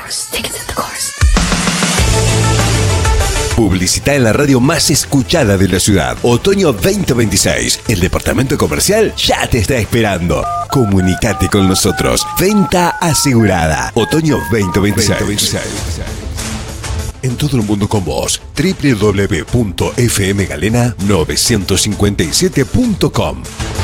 Publicita en la radio más escuchada de la ciudad. Otoño 2026. El departamento comercial ya te está esperando. Comunicate con nosotros. Venta asegurada. Otoño 2026. En todo el mundo con vos. www.fmgalena957.com